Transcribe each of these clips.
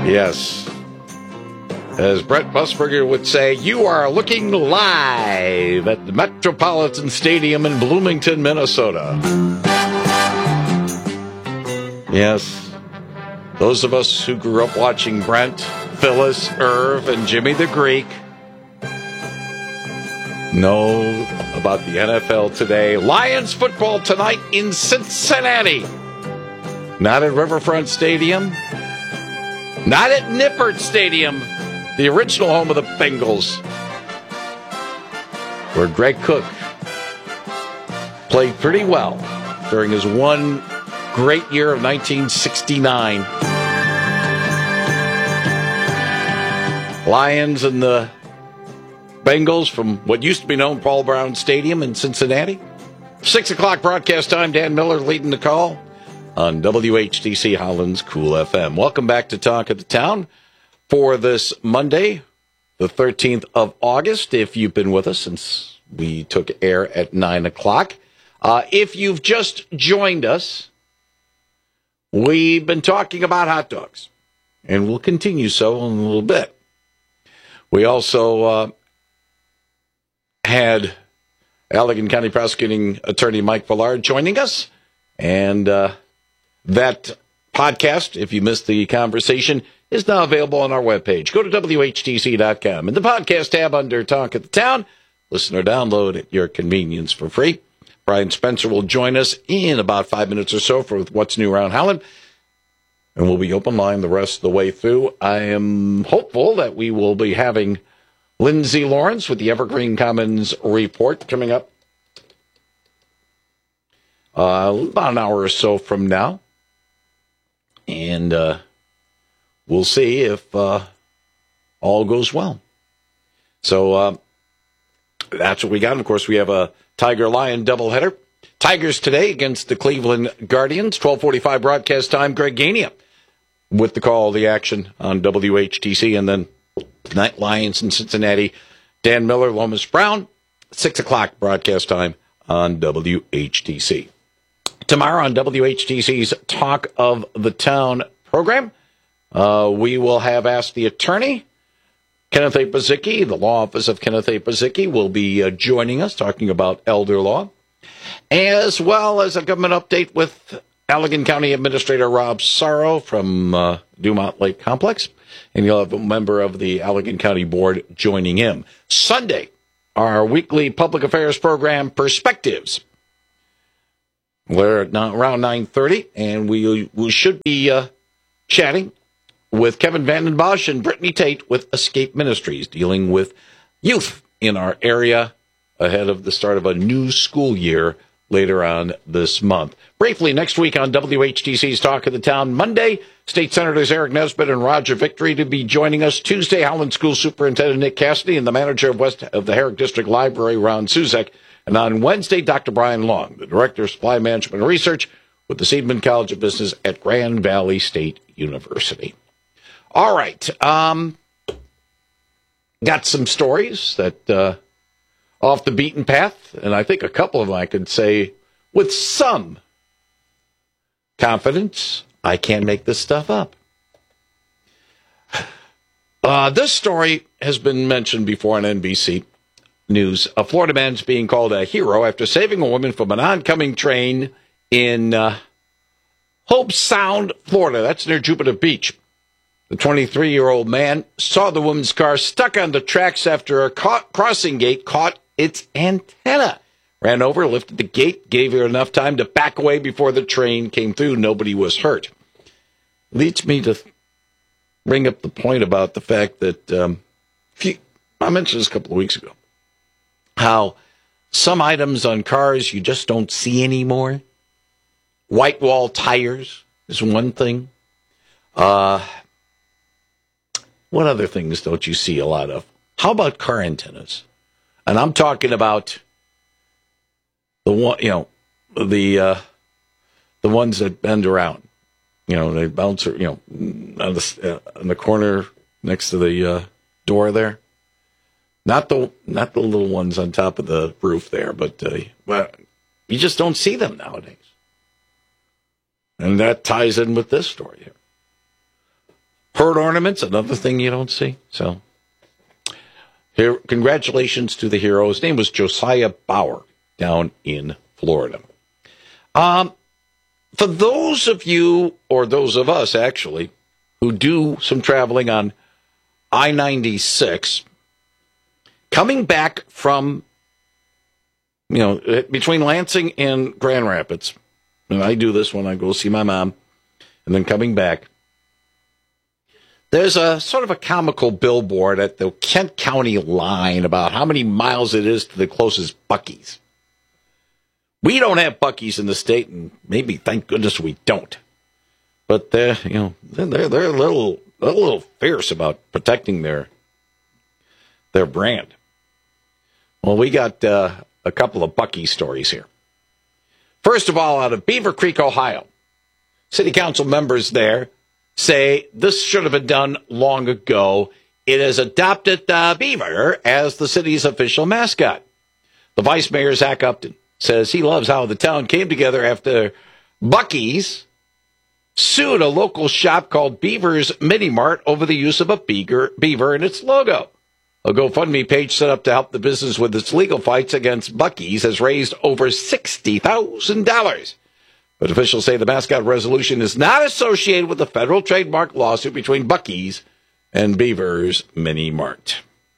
Yes. As Brett Musburger would say, you are looking live at the Metropolitan Stadium in Bloomington, Minnesota. Yes. Those of us who grew up watching Brent, Phyllis, Irv, and Jimmy the Greek know about the NFL today. Lions football tonight in Cincinnati. Not at Riverfront Stadium. Not at Nippert Stadium, the original home of the Bengals, where Greg Cook played pretty well during his one great year of 1969. Lions and the Bengals from what used to be known Paul Brown Stadium in Cincinnati. 6 o'clock broadcast time. Dan Miller leading the call on WHTC Holland's Cool FM. Welcome back to Talk of the Town for this Monday, the 13th of August, if you've been with us since we took air at 9 o'clock. If you've just joined us, we've been talking about hot dogs, and we'll continue so in a little bit. We also had Allegan County Prosecuting Attorney Mike Villard joining us, and that podcast, if you missed the conversation, is now available on our webpage. Go to WHTC.com. In the podcast tab under Talk of the Town, listen or download at your convenience for free. Brian Spencer will join us in about 5 minutes or so for What's New Around Holland. And we'll be open line the rest of the way through. I am hopeful that we will be having Lindsay Lawrence with the Evergreen Commons report coming up about an hour or so from now. And we'll see if all goes well. So that's what we got. And of course, we have a Tiger-Lion doubleheader. Tigers today against the Cleveland Guardians. 12:45 broadcast time. Greg Gania with the call of the action on WHTC. And then tonight, Lions in Cincinnati. Dan Miller, Lomas Brown. 6 o'clock broadcast time on WHTC. Tomorrow on WHTC's Talk of the Town program, we will have Asked the Attorney. Kenneth A. Pazicki, the law office of Kenneth A. Pazicki, will be joining us, talking about elder law, as well as a government update with Allegan County Administrator Rob Sorrow from Dumont Lake Complex, and you'll have a member of the Allegan County Board joining him. Sunday, our weekly public affairs program, Perspectives. We're now around 9:30, and we should be chatting with Kevin Vanden Bosch and Brittany Tate with Escape Ministries, dealing with youth in our area ahead of the start of a new school year later on this month. Briefly, next week on WHTC's Talk of the Town, Monday, State Senators Eric Nesbitt and Roger Victory to be joining us. Tuesday, Howland School Superintendent Nick Cassidy and the manager of the Herrick District Library, Ron Suzek. And on Wednesday, Dr. Brian Long, the Director of Supply Management and Research with the Seidman College of Business at Grand Valley State University. All right. Got some stories that off the beaten path, and I think a couple of them I could say with some confidence, I can't make this stuff up. This story has been mentioned before on NBC News. A Florida man's being called a hero after saving a woman from an oncoming train in Hobe Sound, Florida. That's near Jupiter Beach. The 23-year-old man saw the woman's car stuck on the tracks after a crossing gate caught its antenna. Ran over, lifted the gate, gave her enough time to back away before the train came through. Nobody was hurt. Leads me to bring up the point about the fact that I mentioned this a couple of weeks ago, how some items on cars you just don't see anymore. White wall tires is one thing. What other things don't you see a lot of? How about car antennas? And I'm talking about the one, the ones that bend around. They bounce, on the corner next to the door there. Not the little ones on top of the roof there, but you just don't see them nowadays. And that ties in with this story here. Preferred ornaments, another thing you don't see. So, here, congratulations to the hero. His name was Josiah Bauer down in Florida. For those of you, or those of us actually, who do some traveling on I-96, coming back from, between Lansing and Grand Rapids, and I do this when I go see my mom, and then coming back, there's a sort of a comical billboard at the Kent County line about how many miles it is to the closest Buc-ee's. We don't have Buc-ee's in the state, and maybe, thank goodness, we don't. But they're a little fierce about protecting their brand. Well, we got a couple of Buc-ee's stories here. First of all, out of Beaver Creek, Ohio, city council members there say this should have been done long ago. It has adopted the beaver as the city's official mascot. The vice mayor, Zach Upton, says he loves how the town came together after Buc-ee's sued a local shop called Beaver's Mini Mart over the use of a beaver in its logo. A GoFundMe page set up to help the business with its legal fights against Buc-ee's has raised over $60,000. But officials say the mascot resolution is not associated with the federal trademark lawsuit between Buc-ee's and Beaver's Mini Mart.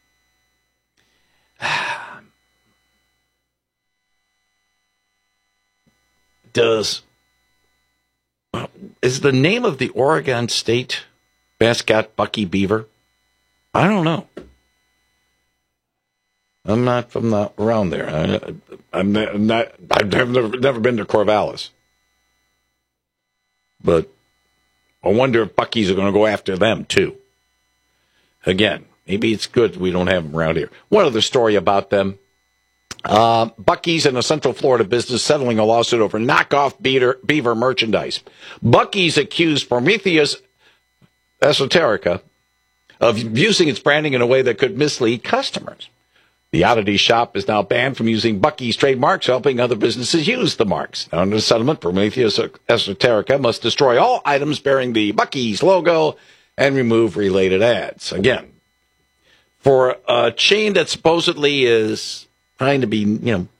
Is the name of the Oregon State mascot Bucky Beaver? I don't know. I'm not from around there. I've never been to Corvallis. But I wonder if Buc-ee's are going to go after them, too. Again, maybe it's good we don't have them around here. One other story about them. Buc-ee's and a Central Florida business settling a lawsuit over knockoff beaver merchandise. Buc-ee's accused Prometheus Esoterica of using its branding in a way that could mislead customers. The oddity shop is now banned from using Buc-ee's trademarks, helping other businesses use the marks. Now, under the settlement, Prometheus Esoterica must destroy all items bearing the Buc-ee's logo and remove related ads. Again, for a chain that supposedly is trying to be,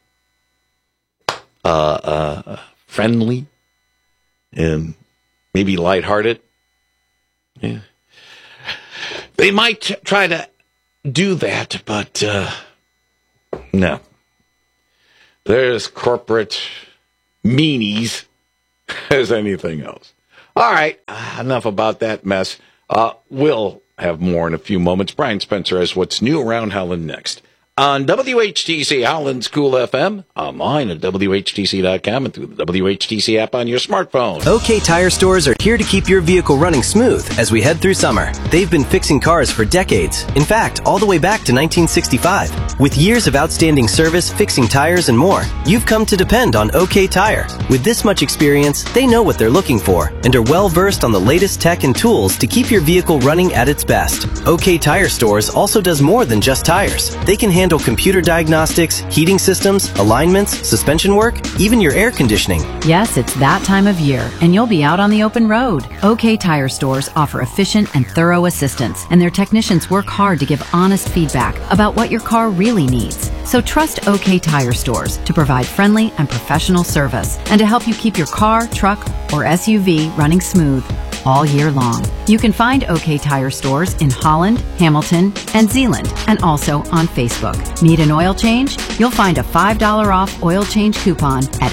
friendly and maybe lighthearted, yeah, they might try to do that, but no. There's corporate meanies as anything else. All right, enough about that mess. We'll have more in a few moments. Brian Spencer has what's new around Howland next. On WHTC Howland's Cool FM, online at WHTC.com and through the WHTC app on your smartphone. OK Tire Stores are here to keep your vehicle running smooth as we head through summer. They've been fixing cars for decades. In fact, all the way back to 1965. With years of outstanding service, fixing tires, and more, you've come to depend on OK Tire. With this much experience, they know what they're looking for and are well versed on the latest tech and tools to keep your vehicle running at its best. OK Tire Stores also does more than just tires. They can handle computer diagnostics, heating systems, alignments, suspension work, even your air conditioning. Yes, it's that time of year, and you'll be out on the open road. OK Tire Stores offer efficient and thorough assistance, and their technicians work hard to give honest feedback about what your car really needs. So trust OK Tire Stores to provide friendly and professional service and to help you keep your car, truck, or SUV running smooth all year long. You can find OK Tire Stores in Holland, Hamilton, and Zeeland, and also on Facebook. Need an oil change? You'll find a $5 off oil change coupon at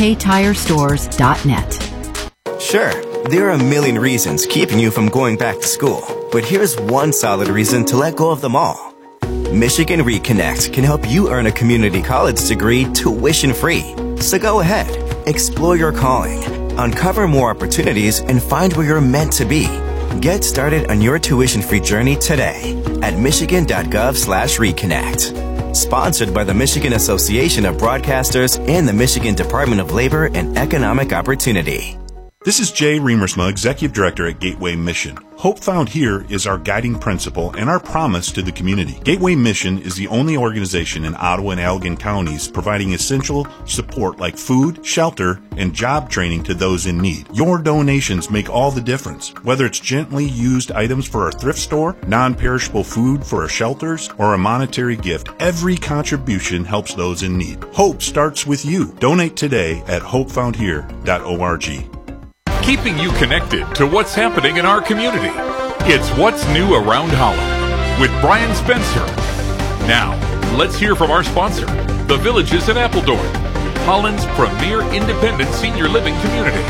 oktirestores.net. Sure, there are a million reasons keeping you from going back to school, but here's one solid reason to let go of them all. Michigan Reconnect can help you earn a community college degree tuition-free. So go ahead, explore your calling, uncover more opportunities, and find where you're meant to be. Get started on your tuition-free journey today at michigan.gov/reconnect. Sponsored by the Michigan Association of Broadcasters and the Michigan Department of Labor and Economic Opportunity. This is Jay Remersma, Executive Director at Gateway Mission. Hope Found Here is our guiding principle and our promise to the community. Gateway Mission is the only organization in Ottawa and Allegan counties providing essential support like food, shelter, and job training to those in need. Your donations make all the difference. Whether it's gently used items for our thrift store, non-perishable food for our shelters, or a monetary gift, every contribution helps those in need. Hope starts with you. Donate today at hopefoundhere.org. Keeping you connected to what's happening in our community. It's What's New Around Holland with Brian Spencer. Now, let's hear from our sponsor, The Villages in Appledorn, Holland's premier independent senior living community.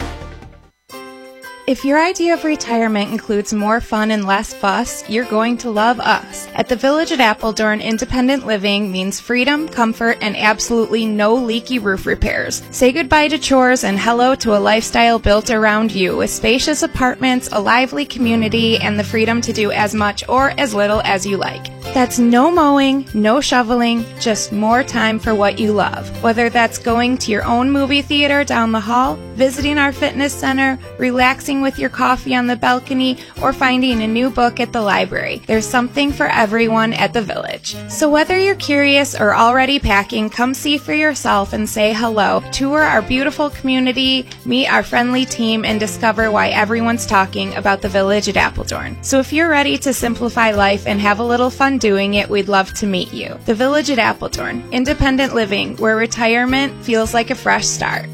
If your idea of retirement includes more fun and less fuss, you're going to love us. At the Village at Appledorn, independent living means freedom, comfort, and absolutely no leaky roof repairs. Say goodbye to chores and hello to a lifestyle built around you with spacious apartments, a lively community, and the freedom to do as much or as little as you like. That's no mowing, no shoveling, just more time for what you love. Whether that's going to your own movie theater down the hall, visiting our fitness center, relaxing with your coffee on the balcony, or finding a new book at the library. There's something for everyone at the Village. So whether you're curious or already packing, come see for yourself and say hello. Tour our beautiful community, meet our friendly team, and discover why everyone's talking about the Village at Appledorn. So if you're ready to simplify life and have a little fun doing it, we'd love to meet you. The Village at Appledorn, independent living, where retirement feels like a fresh start.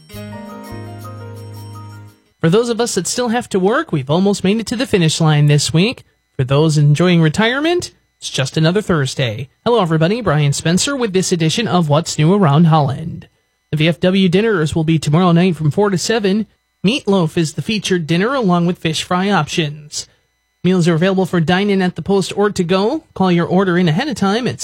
For those of us that still have to work, we've almost made it to the finish line this week. For those enjoying retirement, it's just another Thursday. Hello, everybody. Brian Spencer with this edition of What's New Around Holland. The VFW dinners will be tomorrow night from 4 to 7. Meatloaf is the featured dinner along with fish fry options. Meals are available for dine-in at the post or to go. Call your order in ahead of time at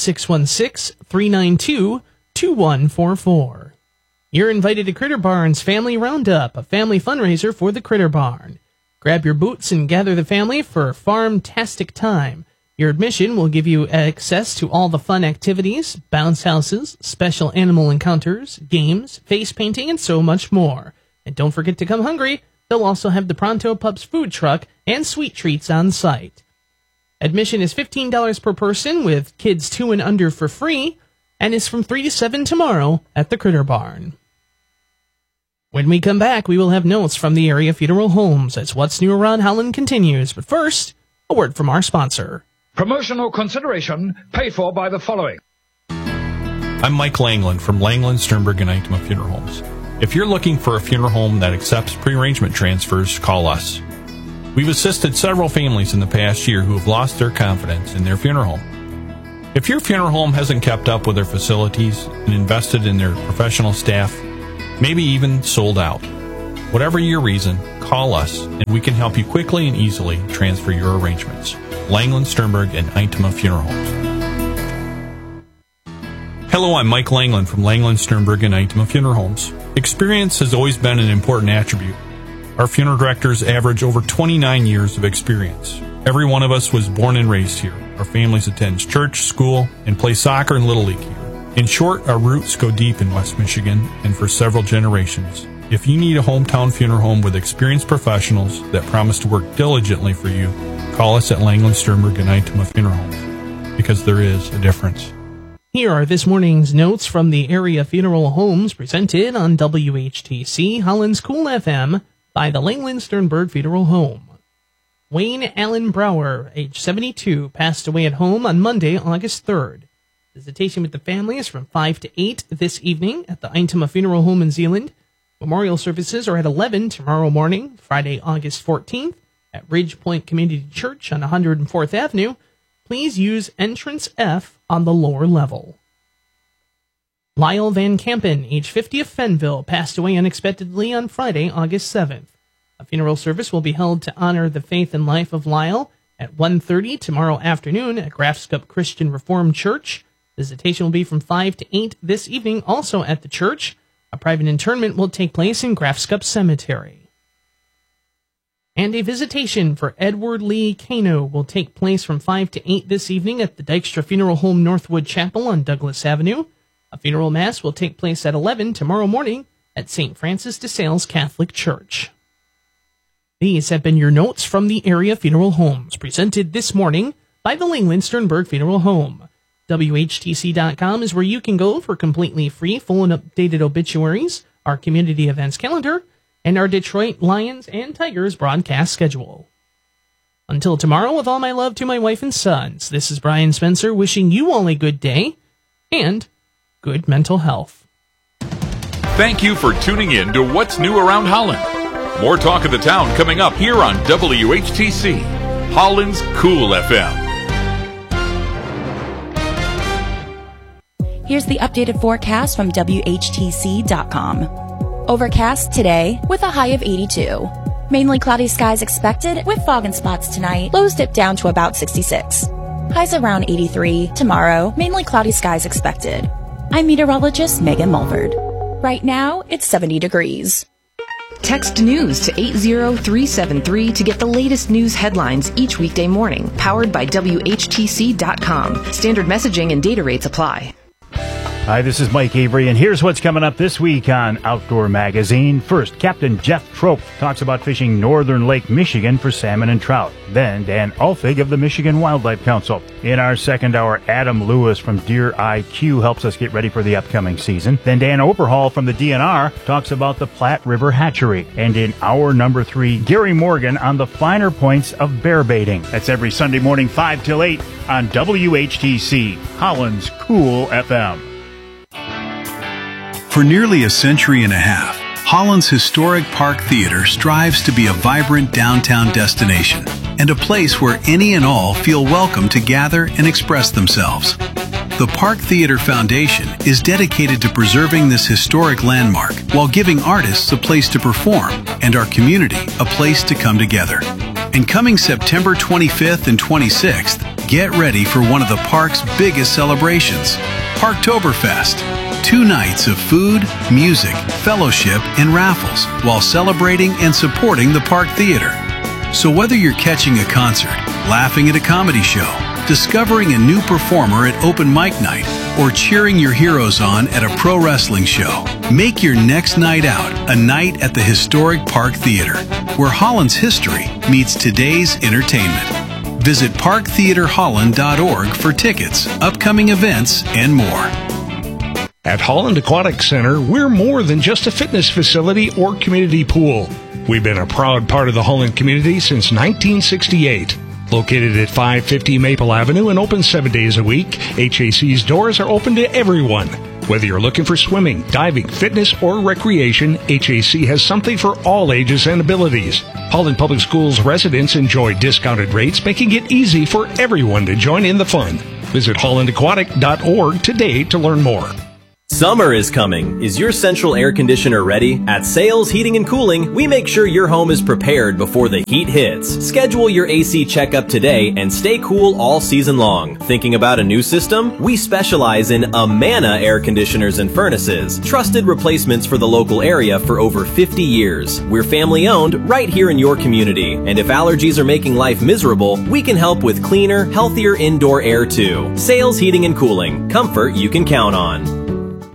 616-392-2144. You're invited to Critter Barn's Family Roundup, a family fundraiser for the Critter Barn. Grab your boots and gather the family for farm-tastic time. Your admission will give you access to all the fun activities, bounce houses, special animal encounters, games, face painting, and so much more. And don't forget to come hungry. They'll also have the Pronto Pub's food truck and sweet treats on site. Admission is $15 per person, with kids 2 and under for free, and is from 3 to 7 tomorrow at the Critter Barn. When we come back, we will have notes from the area funeral homes as What's New Around Holland continues. But first, a word from our sponsor. Promotional consideration paid for by the following. I'm Mike Langland from Langland, Sternberg, and Eichmann Funeral Homes. If you're looking for a funeral home that accepts pre-arrangement transfers, call us. We've assisted several families in the past year who have lost their confidence in their funeral home. If your funeral home hasn't kept up with their facilities and invested in their professional staff, maybe even sold out, whatever your reason, call us and we can help you quickly and easily transfer your arrangements. Langland, Sternberg, and Eintema Funeral Homes. Hello, I'm Mike Langland from Langland, Sternberg, and Eintema Funeral Homes. Experience has always been an important attribute. Our funeral directors average over 29 years of experience. Every one of us was born and raised here. Our families attend church, school, and play soccer and Little League here. In short, our roots go deep in West Michigan and for several generations. If you need a hometown funeral home with experienced professionals that promise to work diligently for you, call us at Langland, Sternberg, and Eintema Funeral Homes, because there is a difference. Here are this morning's notes from the area funeral homes presented on WHTC Holland's Cool FM by the Langland Sternberg Funeral Home. Wayne Allen Brower, age 72, passed away at home on Monday, August 3rd. Visitation with the family is from 5 to 8 this evening at the Eintema Funeral Home in Zeeland. Memorial services are at 11 tomorrow morning, Friday, August 14th, at Ridge Point Community Church on 104th Avenue. Please use entrance F on the lower level. Lyle Van Kampen, age 50 of Fenville, passed away unexpectedly on Friday, August 7th. A funeral service will be held to honor the faith and life of Lyle at 1:30 tomorrow afternoon at Grafscup Christian Reformed Church. Visitation will be from 5 to 8 this evening, also at the church. A private interment will take place in Grafscup Cemetery. And a visitation for Edward Lee Kano will take place from 5 to 8 this evening at the Dykstra Funeral Home Northwood Chapel on Douglas Avenue. A funeral mass will take place at 11 tomorrow morning at St. Francis de Sales Catholic Church. These have been your notes from the Area Funeral Homes, presented this morning by the Langland Sternberg Funeral Home. WHTC.com is where you can go for completely free, full and updated obituaries, our community events calendar, and our Detroit Lions and Tigers broadcast schedule. Until tomorrow, with all my love to my wife and sons, this is Brian Spencer wishing you all a good day and good mental health. Thank you for tuning in to What's New Around Holland. More talk of the town coming up here on WHTC, Holland's Cool FM. Here's the updated forecast from WHTC.com. Overcast today with a high of 82. Mainly cloudy skies expected with fog and spots tonight. Lows dip down to about 66. Highs around 83. Tomorrow, mainly cloudy skies expected. I'm meteorologist Megan Mulford. Right now, it's 70 degrees. Text news to 80373 to get the latest news headlines each weekday morning. Powered by WHTC.com. Standard messaging and data rates apply. Hi, this is Mike Avery, and here's what's coming up this week on Outdoor Magazine. First, Captain Jeff Trope talks about fishing northern Lake Michigan for salmon and trout. Then, Dan Ulfig of the Michigan Wildlife Council. In our second hour, Adam Lewis from Deer IQ helps us get ready for the upcoming season. Then Dan Oberhall from the DNR talks about the Platte River Hatchery. And in hour number 3, Gary Morgan on the finer points of bear baiting. That's every Sunday morning, 5 till 8 on WHTC, Holland's Cool FM. For nearly a century and a half, Holland's Historic Park Theater strives to be a vibrant downtown destination and a place where any and all feel welcome to gather and express themselves. The Park Theater Foundation is dedicated to preserving this historic landmark while giving artists a place to perform and our community a place to come together. And coming September 25th and 26th, get ready for one of the park's biggest celebrations, Parktoberfest. 2 nights of food, music, fellowship, and raffles while celebrating and supporting the Park Theater. So whether you're catching a concert, laughing at a comedy show, discovering a new performer at open mic night, or cheering your heroes on at a pro wrestling show, make your next night out a night at the Historic Park Theater, where Holland's history meets today's entertainment. Visit parktheaterholland.org for tickets, upcoming events, and more. At Holland Aquatic Center, we're more than just a fitness facility or community pool. We've been a proud part of the Holland community since 1968. Located at 550 Maple Avenue and open 7 days a week, HAC's doors are open to everyone. Whether you're looking for swimming, diving, fitness, or recreation, HAC has something for all ages and abilities. Holland Public Schools residents enjoy discounted rates, making it easy for everyone to join in the fun. Visit hollandaquatic.org today to learn more. Summer is coming. Is your central air conditioner ready? At Sales Heating and Cooling, we make sure your home is prepared before the heat hits. Schedule your AC checkup today and stay cool all season long. Thinking about a new system? We specialize in Amana air conditioners and furnaces, trusted replacements for the local area for over 50 years. We're family owned right here in your community. And if allergies are making life miserable, we can help with cleaner, healthier indoor air too. Sales Heating and Cooling. Comfort you can count on.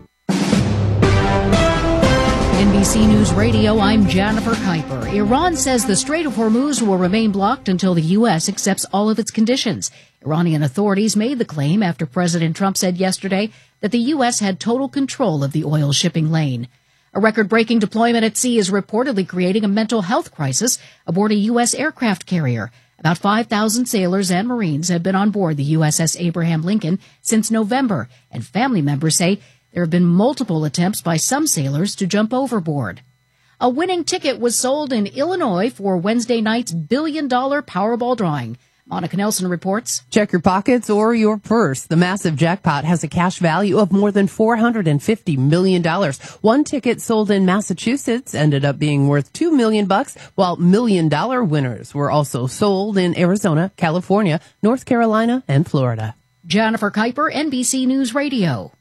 NBC News Radio, I'm Jennifer Kuiper. Iran says the Strait of Hormuz will remain blocked until the U.S. accepts all of its conditions. Iranian authorities made the claim after President Trump said yesterday that the U.S. had total control of the oil shipping lane. A record-breaking deployment at sea is reportedly creating a mental health crisis aboard a U.S. aircraft carrier. About 5,000 sailors and Marines have been on board the USS Abraham Lincoln since November, and family members say there have been multiple attempts by some sailors to jump overboard. A winning ticket was sold in Illinois for Wednesday night's billion-dollar Powerball drawing. Monica Nelson reports. Check your pockets or your purse. The massive jackpot has a cash value of more than $450 million. One ticket sold in Massachusetts ended up being worth $2 million, while million-dollar winners were also sold in Arizona, California, North Carolina, and Florida. Jennifer Kuiper, NBC News Radio.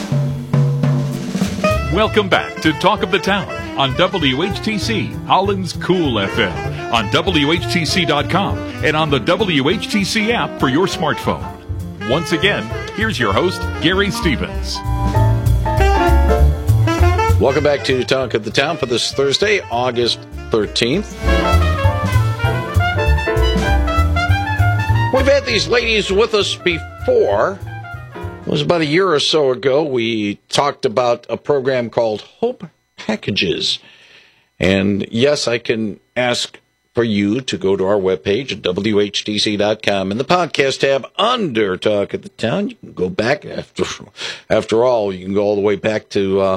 Welcome back to Talk of the Town on WHTC, Holland's Cool FM, on WHTC.com, and on the WHTC app for your smartphone. Once again, here's your host, Gary Stevens. Welcome back to Talk of the Town for this Thursday, August 13th. We've had these ladies with us before. It was about a year or so ago. We talked about a program called Hope Packages. And yes, I can ask for you to go to our webpage at WHTC.com in the podcast tab under Talk of the Town. You can go back after all, you can go all the way back to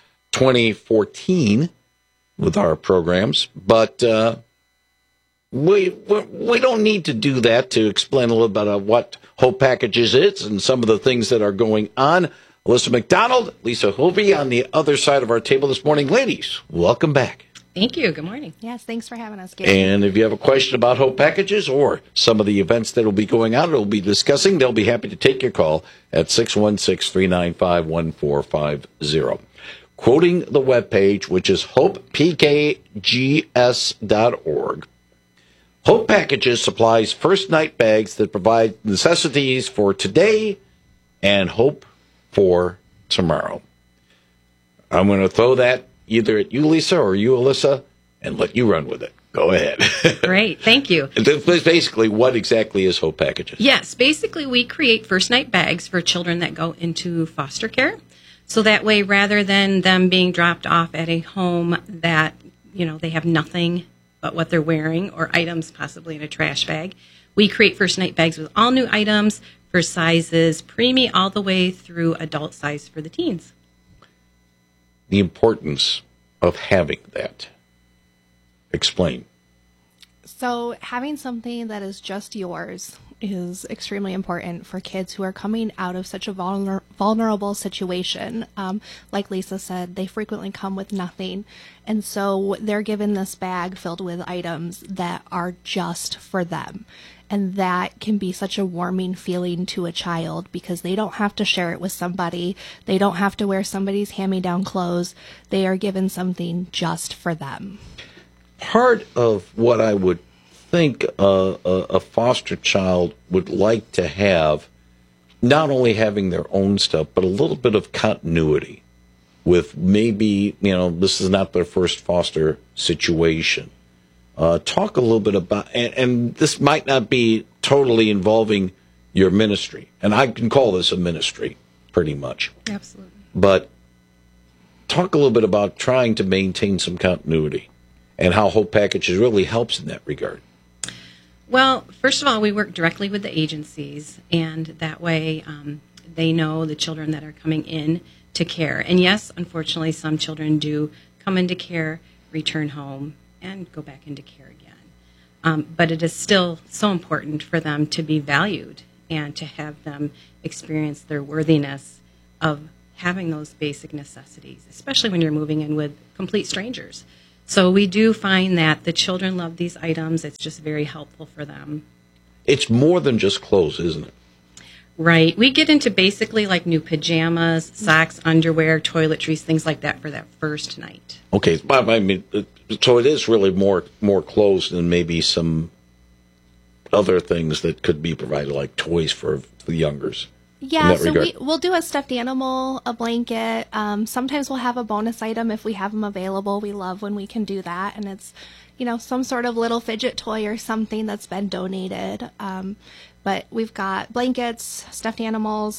2014 with our programs. But we don't need to do that to explain a little bit of what Hope Packages is and some of the things that are going on. Alyssa McDonald, Lisa Hovey on the other side of our table this morning. Ladies, welcome back. Thank you. Good morning. Yes, thanks for having us, Gary. And if you have a question about Hope Packages or some of the events that will be going on, we'll be discussing, they'll be happy to take your call at 616-395-1450. Quoting the webpage, which is hopepkgs.org. Hope Packages supplies first night bags that provide necessities for today and hope for tomorrow. I'm going to throw that either at you, Lisa, or you, Alyssa, and let you run with it. Go ahead. Great. Thank you. Basically, what exactly is Hope Packages? Yes. Basically, we create first night bags for children that go into foster care. So that way, rather than them being dropped off at a home that, they have nothing but what they're wearing or items possibly in a trash bag, we create first night bags with all new items for sizes preemie all the way through adult size for the teens. The importance of having that. Explain. So having something that is just yours is extremely important for kids who are coming out of such a vulnerable situation. Like Lisa said, they frequently come with nothing. And so they're given this bag filled with items that are just for them. And that can be such a warming feeling to a child because they don't have to share it with somebody. They don't have to wear somebody's hand-me-down clothes. They are given something just for them. Part of what I would think a foster child would like to have, not only having their own stuff, but a little bit of continuity with maybe, this is not their first foster situation. Talk a little bit about, and this might not be totally involving your ministry, and I can call this a ministry, pretty much. Absolutely. But talk a little bit about trying to maintain some continuity and how Hope Packages really helps in that regard. Well, first of all, we work directly with the agencies, and that way they know the children that are coming in to care. And yes, unfortunately, some children do come into care, return home, and go back into care again. But it is still so important for them to be valued and to have them experience their worthiness of having those basic necessities, especially when you're moving in with complete strangers. So we do find that the children love these items. It's just very helpful for them. It's more than just clothes, isn't it? Right. We get into basically like new pajamas, socks, underwear, toiletries, things like that for that first night. Okay. I mean, so it is really more clothes than maybe some other things that could be provided, like toys for the youngers. Yeah, so we'll do a stuffed animal, a blanket. Sometimes we'll have a bonus item if we have them available. We love when we can do that. And it's, some sort of little fidget toy or something that's been donated. But we've got blankets, stuffed animals,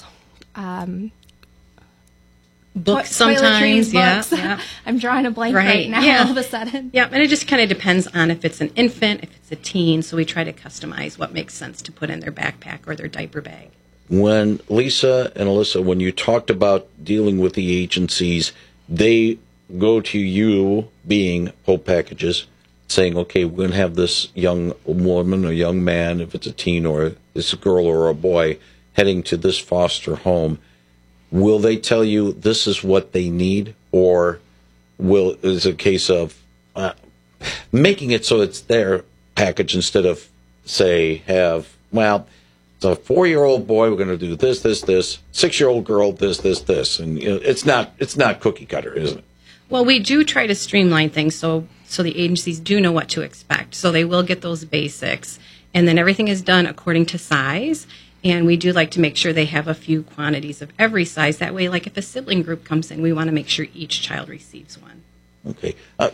books sometimes. Books. Yeah. I'm drawing a blank right now all of a sudden. Yeah, and it just kind of depends on if it's an infant, if it's a teen. So we try to customize what makes sense to put in their backpack or their diaper bag. When Lisa and Alyssa, when you talked about dealing with the agencies, they go to you, being Hope Packages, saying, okay, we're going to have this young woman or young man, if it's a teen or it's a girl or a boy, heading to this foster home. Will they tell you this is what they need? Or is it a case of making it so it's their package instead of, say, it's a 4-year-old boy, we're going to do this, 6-year-old girl, this. And it's not cookie cutter, isn't it? Well, we do try to streamline things so the agencies do know what to expect. So they will get those basics. And then everything is done according to size. And we do like to make sure they have a few quantities of every size. That way, like if a sibling group comes in, we want to make sure each child receives one. Okay.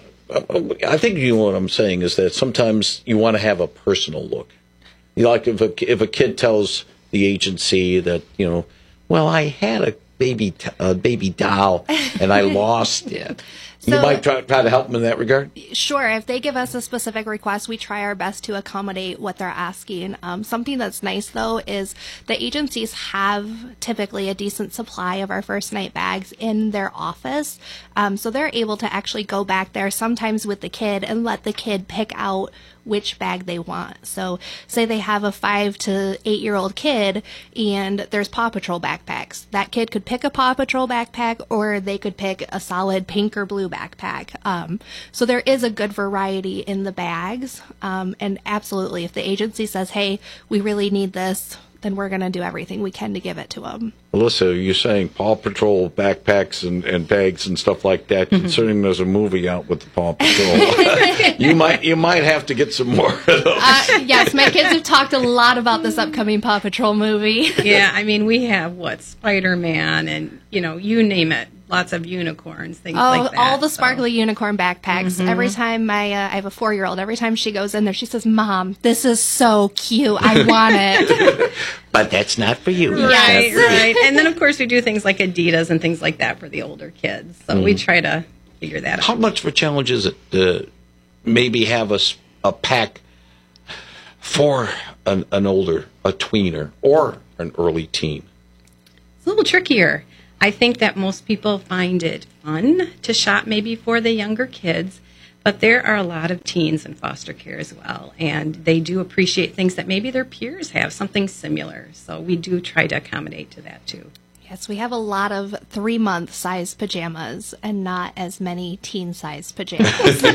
I think you know what I'm saying is that sometimes you want to have a personal look. You know, like if a kid tells the agency that, you know, well, I had a baby doll and I lost it. You might try to help them in that regard? Sure. If they give us a specific request, we try our best to accommodate what they're asking. Something that's nice, though, is the agencies have typically a decent supply of our first night bags in their office. So they're able to actually go back there sometimes with the kid and let the kid pick out which bag they want. So say they have a 5 to 8-year-old kid and there's Paw Patrol backpacks. That kid could pick a Paw Patrol backpack or they could pick a solid pink or blue backpack. So there is a good variety in the bags. And absolutely, if the agency says, hey, we really need this, then we're going to do everything we can to give it to them. Alyssa, you're saying Paw Patrol backpacks and bags and stuff like that, considering there's a movie out with the Paw Patrol. you might have to get some more of those. Yes, my kids have talked a lot about this upcoming Paw Patrol movie. Yeah, I mean, we have, Spider-Man and, you name it. Lots of unicorns, things like that. All the sparkly unicorn backpacks. Every time I have a 4-year-old, every time she goes in there, she says, Mom, this is so cute. I want it. But that's not for you. Right. And then, of course, we do things like Adidas and things like that for the older kids. So we try to figure that out. How much of a challenge is it to maybe have a pack for a tweener or an early teen? It's a little trickier. I think that most people find it fun to shop maybe for the younger kids, but there are a lot of teens in foster care as well, and they do appreciate things that maybe their peers have, something similar. So we do try to accommodate to that too. Yes, we have a lot of 3-month size pajamas and not as many teen size pajamas.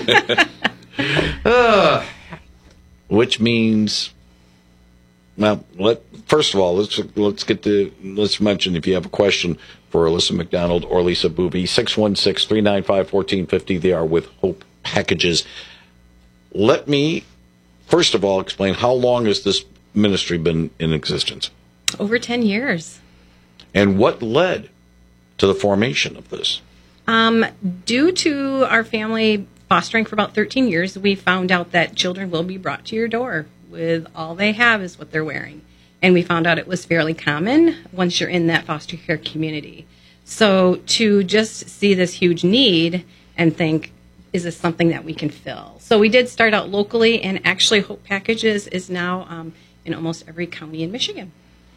Which means, well, first of all, let's mention if you have a question for Alyssa McDonald or Lisa Boovy, 616-395-1450. They are with Hope Packages. Let me, first of all, explain how long has this ministry been in existence? Over 10 years. And what led to the formation of this? Due to our family fostering for about 13 years, we found out that children will be brought to your door with all they have is what they're wearing. And we found out it was fairly common once you're in that foster care community. So to just see this huge need and think, is this something that we can fill? So we did start out locally, and actually Hope Packages is now in almost every county in Michigan.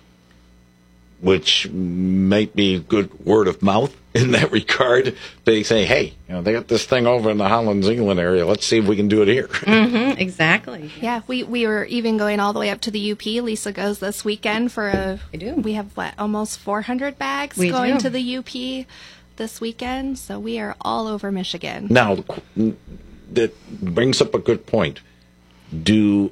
Which might be good word of mouth in that regard. They say, hey, they got this thing over in the Holland-Zeeland area. Let's see if we can do it here. Exactly. Yeah, we were even going all the way up to the UP. Lisa goes this weekend for we have, almost 400 bags going to the UP this weekend. So we are all over Michigan. Now, that brings up a good point. Do